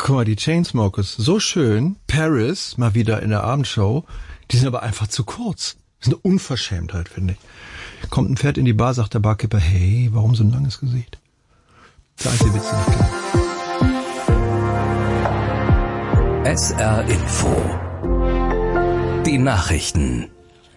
Guck mal, die Chainsmokers, so schön, Paris, mal wieder in der Abendshow, die sind aber einfach zu kurz. Das ist eine Unverschämtheit, finde ich. Kommt ein Pferd in die Bar, sagt der Barkeeper, hey, warum so ein langes Gesicht? Das ist der einzige Witz, den ich kenne. SR Info. Die Nachrichten.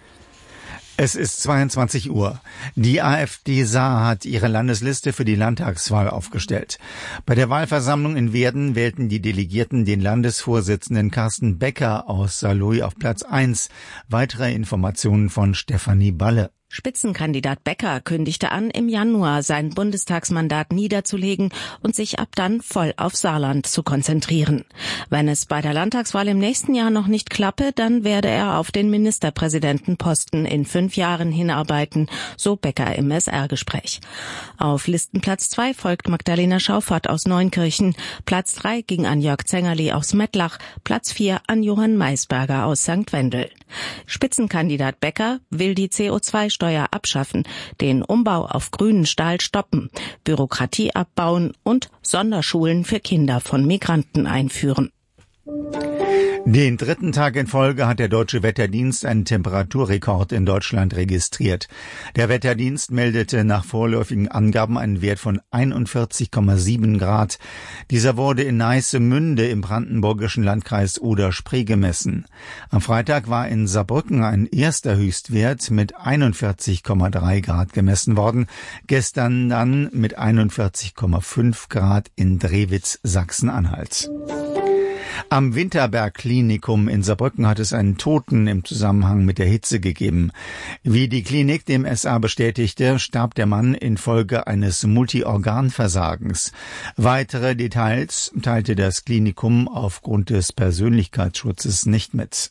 Es ist 22 Uhr. Die AfD Saar hat ihre Landesliste für die Landtagswahl aufgestellt. Bei der Wahlversammlung in Werden wählten die Delegierten den Landesvorsitzenden Carsten Becker aus Saarlouis auf Platz 1. Weitere Informationen von Stefanie Balle. Spitzenkandidat Becker kündigte an, im Januar sein Bundestagsmandat niederzulegen und sich ab dann voll auf Saarland zu konzentrieren. Wenn es bei der Landtagswahl im nächsten Jahr noch nicht klappe, dann werde er auf den Ministerpräsidentenposten in 5 Jahren hinarbeiten, so Becker im SR-Gespräch. Auf Listenplatz 2 folgt Magdalena Schauffert aus Neunkirchen, Platz 3 ging an Jörg Zengerli aus Mettlach, Platz 4 an Johann Maisberger aus St. Wendel. Spitzenkandidat Becker will die CO2-Steuer abschaffen, den Umbau auf grünen Stahl stoppen, Bürokratie abbauen und Sonderschulen für Kinder von Migranten einführen. Den 3. Tag in Folge hat der Deutsche Wetterdienst einen Temperaturrekord in Deutschland registriert. Der Wetterdienst meldete nach vorläufigen Angaben einen Wert von 41,7 Grad. Dieser wurde in Neissemünde im brandenburgischen Landkreis Oder-Spree gemessen. Am Freitag war in Saarbrücken ein erster Höchstwert mit 41,3 Grad gemessen worden. Gestern dann mit 41,5 Grad in Drewitz, Sachsen-Anhalt. Am Winterberg-Klinikum in Saarbrücken hat es einen Toten im Zusammenhang mit der Hitze gegeben. Wie die Klinik dem SA bestätigte, starb der Mann infolge eines Multiorganversagens. Weitere Details teilte das Klinikum aufgrund des Persönlichkeitsschutzes nicht mit.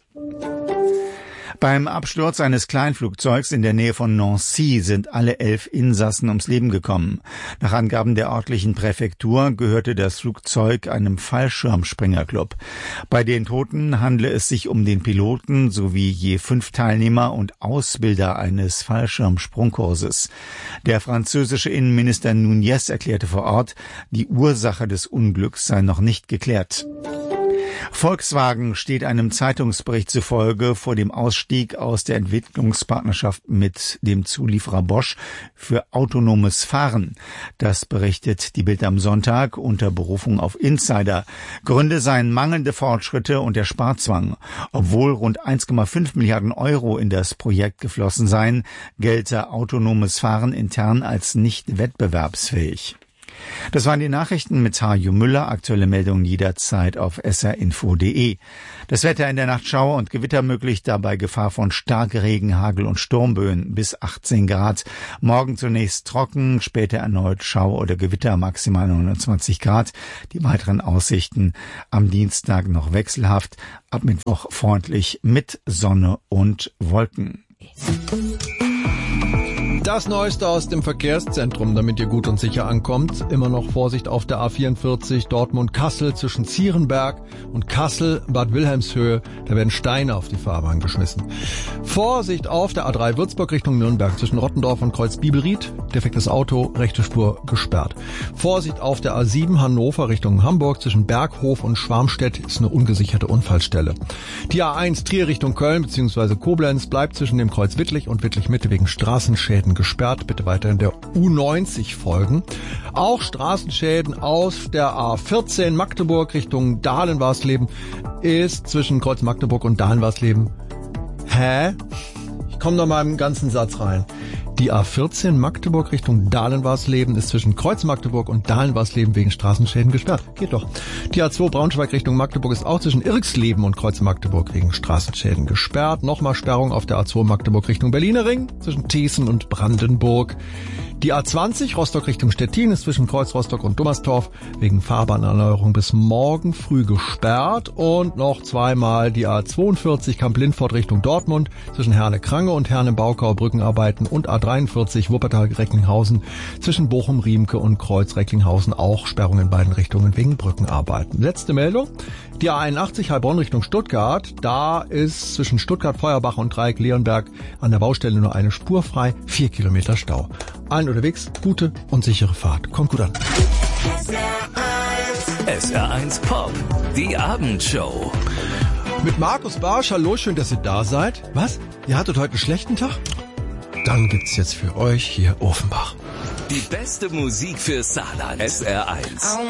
Beim Absturz eines Kleinflugzeugs in der Nähe von Nancy sind alle 11 Insassen ums Leben gekommen. Nach Angaben der örtlichen Präfektur gehörte das Flugzeug einem Fallschirmspringerclub. Bei den Toten handle es sich um den Piloten sowie je 5 Teilnehmer und Ausbilder eines Fallschirmsprungkurses. Der französische Innenminister Núñez erklärte vor Ort, die Ursache des Unglücks sei noch nicht geklärt. Volkswagen steht einem Zeitungsbericht zufolge vor dem Ausstieg aus der Entwicklungspartnerschaft mit dem Zulieferer Bosch für autonomes Fahren. Das berichtet die Bild am Sonntag unter Berufung auf Insider. Gründe seien mangelnde Fortschritte und der Sparzwang. Obwohl rund 1,5 Milliarden Euro in das Projekt geflossen seien, gelte autonomes Fahren intern als nicht wettbewerbsfähig. Das waren die Nachrichten mit Harjo Müller. Aktuelle Meldungen jederzeit auf srinfo.de. Das Wetter in der Nacht Schauer und Gewitter möglich, dabei Gefahr von Starkregen, Hagel und Sturmböen bis 18 Grad. Morgen zunächst trocken, später erneut Schauer oder Gewitter, maximal 29 Grad. Die weiteren Aussichten am Dienstag noch wechselhaft, ab Mittwoch freundlich mit Sonne und Wolken. Das Neueste aus dem Verkehrszentrum, damit ihr gut und sicher ankommt. Immer noch Vorsicht auf der A44 Dortmund-Kassel zwischen Zierenberg und Kassel-Bad Wilhelmshöhe. Da werden Steine auf die Fahrbahn geschmissen. Vorsicht auf der A3 Würzburg Richtung Nürnberg zwischen Rottendorf und Kreuz-Biebelried. Defektes Auto, rechte Spur gesperrt. Vorsicht auf der A7 Hannover Richtung Hamburg zwischen Berghof und Schwarmstedt ist eine ungesicherte Unfallstelle. Die A1 Trier Richtung Köln bzw. Koblenz bleibt zwischen dem Kreuz Wittlich und Wittlich-Mitte wegen Straßenschäden gesperrt. Bitte weiterhin der U90 folgen. Auch Straßenschäden auf der A14 Magdeburg Richtung Dahlen-Warsleben ist zwischen Kreuz Magdeburg und Dahlen-Warsleben. Ich komme noch mal im ganzen Satz rein. Die A14 Magdeburg Richtung Dahlen-Warsleben ist zwischen Kreuz Magdeburg und Dahlen-Warsleben wegen Straßenschäden gesperrt. Geht doch. Die A2 Braunschweig Richtung Magdeburg ist auch zwischen Irxleben und Kreuz Magdeburg wegen Straßenschäden gesperrt. Nochmal Sperrung auf der A2 Magdeburg Richtung Berliner Ring zwischen Thiessen und Brandenburg. Die A20 Rostock Richtung Stettin ist zwischen Kreuz Rostock und Dummerstorf wegen Fahrbahnerneuerung bis morgen früh gesperrt. Und noch zweimal die A42 Kamp-Lindfort Richtung Dortmund zwischen Herne-Krange und Herne-Baukau Brückenarbeiten und A43 Wuppertal-Recklinghausen zwischen Bochum-Riemke und Kreuz-Recklinghausen auch Sperrung in beiden Richtungen wegen Brückenarbeiten. Letzte Meldung. Die A81 Heilbronn Richtung Stuttgart, da ist zwischen Stuttgart-Feuerbach und Dreieck-Leonberg an der Baustelle nur eine Spur frei, 4 Kilometer Stau. Allen unterwegs gute und sichere Fahrt. Kommt gut an. SR1 SR1 Pop, die Abendshow. Mit Markus Barsch, hallo, schön, dass ihr da seid. Was? Ihr hattet heute einen schlechten Tag? Dann gibt's jetzt für euch hier Offenbach. Die beste Musik für Saarland. SR1.